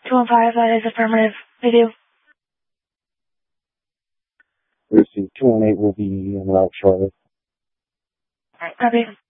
215, that is affirmative. We do. Receive 218 will be en route shortly. Copy.